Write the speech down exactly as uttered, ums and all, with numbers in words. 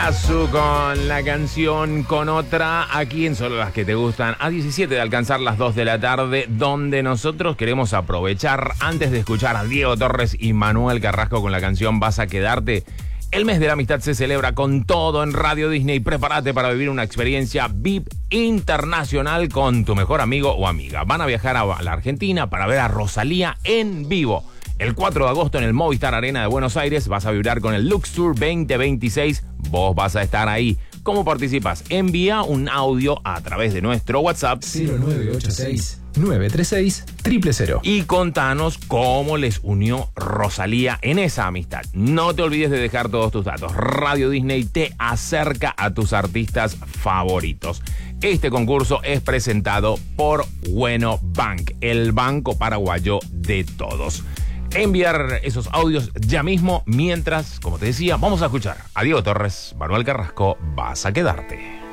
Casu con la canción Con Otra, aquí en Solo las que te gustan, a diecisiete de alcanzar las dos de la tarde, donde nosotros queremos aprovechar, antes de escuchar a Diego Torres y Manuel Carrasco con la canción Vas a Quedarte. El mes de la amistad se celebra con todo en Radio Disney. Prepárate para vivir una experiencia V I P internacional con tu mejor amigo o amiga. Van a viajar a la Argentina para ver a Rosalía en vivo. El cuatro de agosto en el Movistar Arena de Buenos Aires vas a vibrar con el Lux Tour veinte veintiséis. Vos vas a estar ahí. ¿Cómo participas? Envía un audio a través de nuestro WhatsApp cero nueve ocho seis, nueve tres seis, cero cero cero y contanos cómo les unió Rosalía en esa amistad. No te olvides de dejar todos tus datos. Radio Disney te acerca a tus artistas favoritos. Este concurso es presentado por Bueno Bank, el banco paraguayo de todos. Enviar esos audios ya mismo, mientras, como te decía, vamos a escuchar a Diego Torres, Manuel Carrasco, Vas a Quedarte.